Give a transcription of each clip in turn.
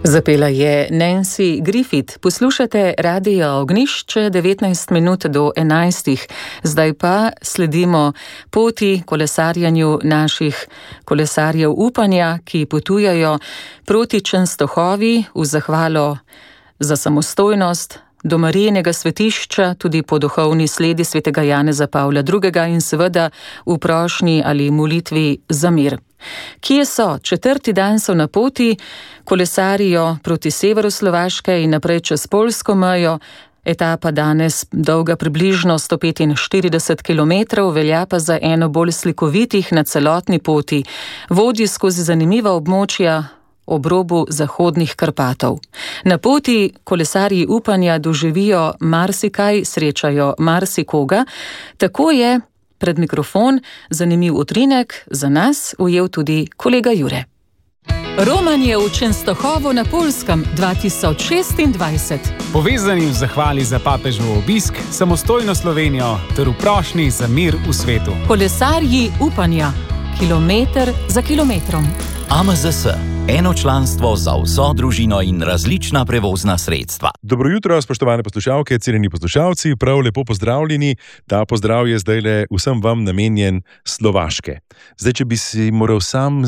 Zapela je Nancy Griffith. Poslušate Radio Ognjišče 19 minut do 11. Zdaj pa sledimo poti kolesarjanju naših kolesarjev upanja, ki potujajo proti Čenstohovi v zahvalo za samostojnost do Marijinega svetišča, tudi po duhovni sledi svetega Janeza Pavla II. In seveda v prošnji ali molitvi za mir. Kje so? 4. dan so na poti, kolesarijo proti severu Slovaške in naprej čez poljsko mejo. Etapa danes dolga približno 145 km, velja pa za eno bolj slikovitih na celotni poti. Vodi skozi zanimiva območja ob robu Zahodnih Karpatov. Na poti kolesarji upanja doživijo marsikaj, srečajo marsikoga. Tako je pred mikrofon zanimiv utrinek za nas ujel tudi kolega Jure. Romanje v Čenstohovo na Poljskem 2026. Povezani v zahvali za papežev obisk, samostojno Slovenijo ter v prošnji za mir v svetu. Kolesarji upanja, kilometer za kilometrom. AMZS, eno članstvo za vso družino in različna prevozna sredstva. Dobro jutro, spoštovane poslušalke, cenjeni poslušalci, prav lepo pozdravljeni. Ta pozdrav je zdajle vsem vam namenjen Slovaške. Zdaj, če bi si moral sam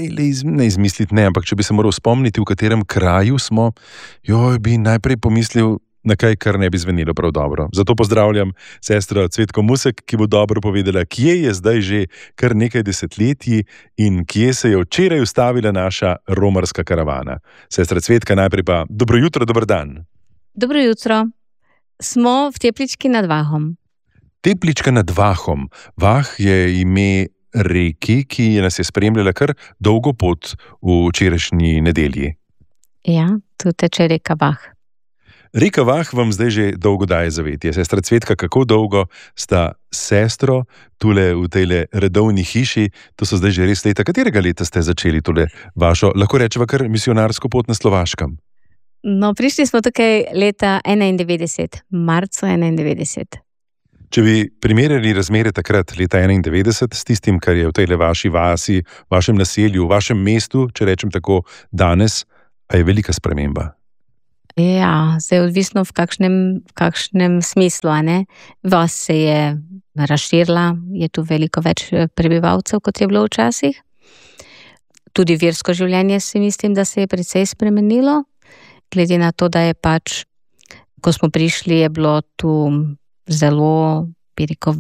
ampak če bi se moral spomniti, v katerem kraju smo, bi najprej pomislil na kaj, kar ne bi zvenilo prav dobro. Zato pozdravljam sestro Cvetko Musek, ki bo dobro povedala, kje je zdaj že kar nekaj desetletij in kje se je včeraj ustavila naša romarska karavana. Sestra Cvetka, najprej pa dobro jutro, dober dan. Dobro jutro. Smo v Teplički nad Vahom. Teplička nad Vahom. Vah je ime reki, ki nas je spremljala kar dolgo pot v včerajšnji nedelji. Ja, tu teče reka Vah. Reka Vah vam zdaj že dolgo daje zavetje. Sestra Cvetka, kako dolgo sta sestro tule v tejle redovni hiši, to so zdaj že res leta. Katerega leta ste začeli tule vašo, lahko rečeva kar misionarsko pot na Slovaškem? No, prišli smo tukaj leta 91, marca 91. Če bi primerjali razmere takrat, leta 91, s tistim, kar je v tejle vaši vasi, vašem naselju, vašem mestu, če rečem tako, danes, a je velika sprememba. Ja, zdaj odvisno v kakšnem smislu, a ne? Vas se je razširila, je tu veliko več prebivalcev, kot je bilo včasih. Tudi versko življenje se mislim, da se je precej spremenilo, glede na to, da je pač, ko smo prišli, je bilo tu zelo, bi rekel,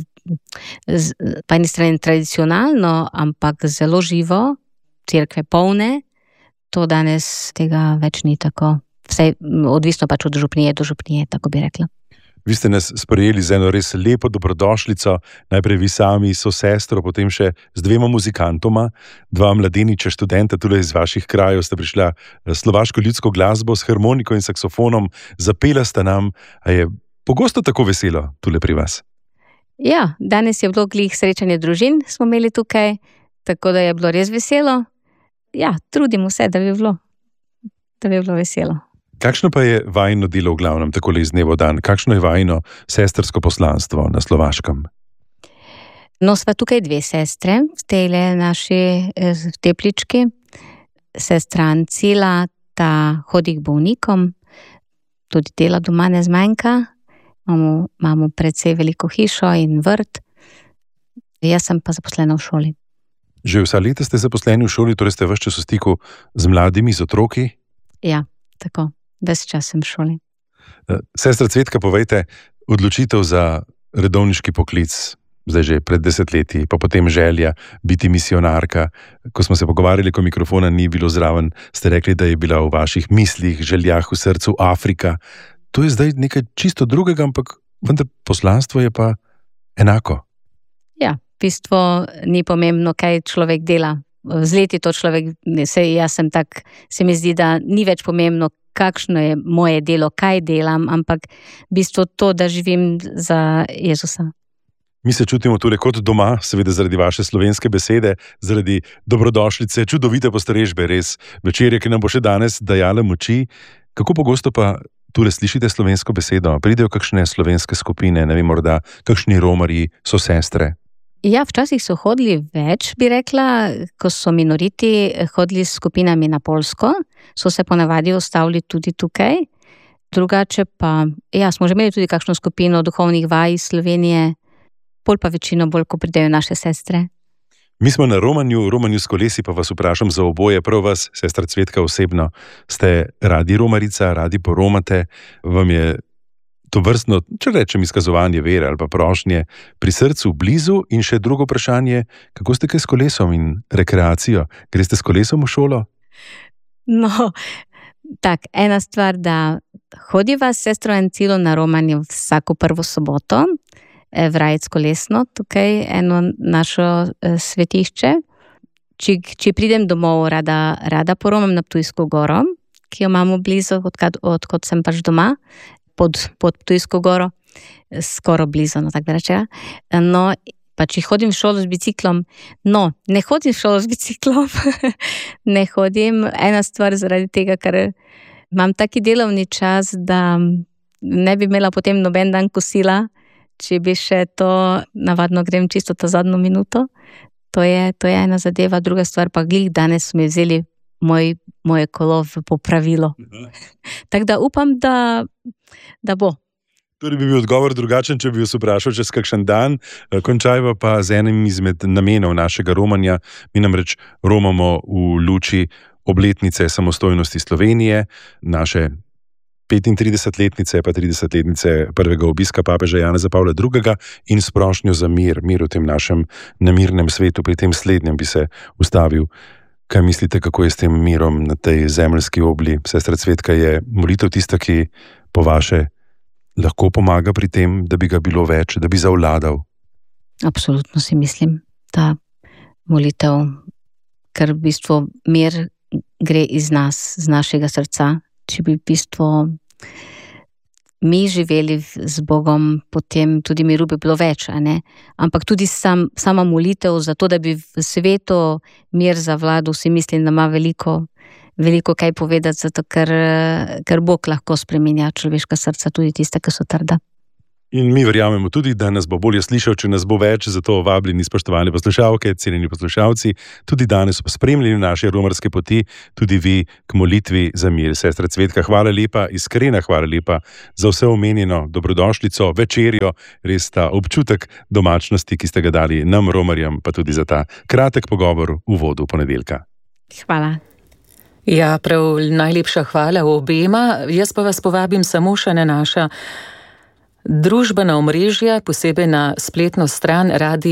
po eni strani tradicionalno, ampak zelo živo, cerkve polne, to danes tega več ni tako. Vse odvisno pač od župnije do župnije, tako bi rekla. Vi ste nas sprejeli z eno res lepo dobrodošlico, najprej vi sami so sestro, potem še z 2 muzikantoma, 2 mladeniča študenta, tule iz vaših krajev sta prišla slovaško ljudsko glasbo s harmoniko in saksofonom, zapela sta nam, a je pogosto tako veselo tule pri vas? Ja, danes je bilo glih srečanje družin, smo imeli tukaj, tako da je bilo res veselo. Ja, trudimo se, da bi bilo veselo. Kakšno pa je vajino delo v glavnem, takole iz dneva v dan? Kakšno je vajino sestrsko poslanstvo na Slovaškem? No, sva tukaj 2 sestre, v tejle naši Teplički. Sestra Ancila, ta hodi k bolnikom, tudi dela doma ne zmanjka. Imamo precej veliko hišo in vrt. Jaz sem pa zaposlena v šoli. Že vsa leta ste zaposleni v šoli, torej ste ves čas v stiku z mladimi, z otroki? Ja, tako. Ves čas sem v šoli. Sestra Cvetka, povejte, odločitev za redovniški poklic, zdaj že pred 10 leti, pa potem želja biti misionarka. Ko smo se pogovarjali, ko mikrofona ni bilo zraven, ste rekli, da je bila v vaših mislih, željah, v srcu Afrika. To je zdaj nekaj čisto drugega, ampak vendar poslanstvo je pa enako. Ja, v bistvu ni pomembno, kaj človek dela. Z leti to človek, jaz sem tak, se mi zdi, da ni več pomembno, kakšno je moje delo, kaj delam, ampak v bistvu to, da živim za Jezusa. Mi se čutimo tule kot doma, seveda zaradi vaše slovenske besede, zaradi dobrodošlice, čudovite postrežbe, res večerje, ki nam bo še danes dajala moči. Kako pogosto pa tule slišite slovensko besedo? Pridejo kakšne slovenske skupine, ne vem, morda kakšni romarji, so sestre? Ja, včasih so hodili več, bi rekla, ko so minoriti hodili s skupinami na Poljsko, so se ponavadi ostavili tudi tukaj. Drugače pa, smo že imeli tudi kakšno skupino duhovnih vaj iz Slovenije, pol pa večino bolj, ko pridejo naše sestre. Mi smo na romanju s kolesi, pa vas vprašam za oboje, prav vas, sestra Cvetka osebno, ste radi romarica, radi poromate, vam je to vrstno, če rečem, izkazovanje vere ali pa prošnje pri srcu blizu? In še drugo vprašanje, kako ste kaj s kolesom in rekreacijo? Greste s kolesom v šolo? No, tak, ena stvar, da hodiva s sestro Encilo na romanje vsako prvo soboto, v Rajec kolesno, tukaj eno našo svetišče. Če pridem domov, rada poromam na Ptujsko goro, ki jo imamo blizu, odkot sem pač doma, pod Ptujsko goro, skoro blizu, no tako da rečeva. No, pa če hodim v šolo z biciklom, ne hodim v šolo z biciklom, ne hodim, ena stvar zaradi tega, ker imam taki delovni čas, da ne bi imela potem noben dan kosila, če bi še to, navadno grem čisto ta zadnjo minuto. To je ena zadeva, druga stvar pa glih danes so mi vzeli moje kolo v popravilo. Tako da upam, da bo. Torej bi bil odgovor drugačen, če bi vas vprašal čez kakšen dan. Končajva pa z enim izmed namenov našega romanja. Mi namreč romamo v luči obletnice samostojnosti Slovenije, naše 35-letnice pa 30-letnice prvega obiska papeža Janeza Pavla II. In s prošnjo za mir v tem našem nemirnem svetu. Pri tem slednjem bi se ustavil. Kaj mislite, kako je s tem mirom na tej zemeljski obli? Sestra Cvetka, je molitev tista, ki po vaše lahko pomaga pri tem, da bi ga bilo več, da bi zavladal? Absolutno si mislim, da molitev, ker v bistvu mir gre iz nas, z našega srca. Če bi v bistvu mi živeli z Bogom, potem tudi miru bi bilo več, a ne? Ampak tudi sama molitev za to, da bi v svetu mir zavladal, si mislim, da ima veliko kaj povedati, zato ker Bog lahko spreminja človeška srca, tudi tiste, ki so trda. In mi verjamemo tudi, da nas bo bolje slišal, če nas bo več, zato vabljeni spoštovane poslušalke, cenjeni poslušalci, tudi danes ob spremljanju naše romarske poti, tudi vi k molitvi za mir. Sestra Cvetka, hvala lepa, iskrena hvala lepa za vse omenjeno dobrodošlico, večerjo, res ta občutek domačnosti, ki ste ga dali nam romarjem, pa tudi za ta kratek pogovor v uvodu ponedeljka. Hvala. Ja, prav najlepša hvala obema. Jaz pa vas povabim samo še na naša družbena omrežja, posebej na spletno stran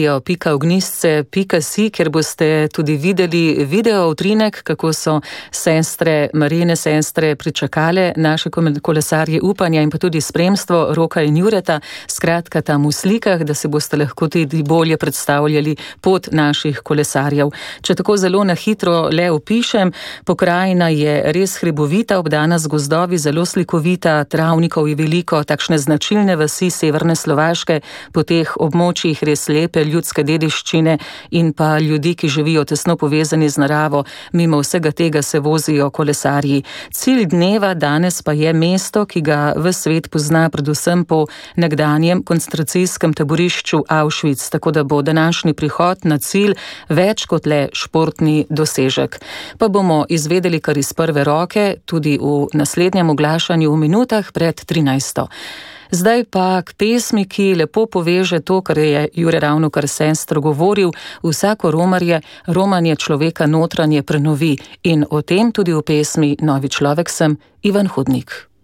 radio.ognisce.si, kjer boste tudi videli video utrinek, kako so sestre, Marijine sestre pričakale naše kolesarje upanja in pa tudi spremstvo Roka in Jureta, skratka tam v slikah, da se boste lahko tudi bolje predstavljali pot naših kolesarjev. Če tako zelo na hitro le opišem, pokrajina je res hribovita, obdana z gozdovi, zelo slikovita, travnikov je veliko, takšne značilne vasi severne Slovaške, po teh območjih res lepe ljudske dediščine in pa ljudi, ki živijo tesno povezani z naravo. Mimo vsega tega se vozijo kolesarji. Cilj dneva danes pa je mesto, ki ga ves svet pozna predvsem po nekdanjem koncentracijskem taborišču Auschwitz, tako da bo današnji prihod na cilj več kot le športni dosežek. Pa bomo izvedeli kar iz prve roke, tudi v naslednjem oglašanju v minutah pred 13. Zdaj pa k pesmi, ki lepo poveže to, kar je Jure ravnokar sestro govoril, vsako romanje človeka notranje prenovi in o tem tudi v pesmi Novi človek sem Ivan Hudnik.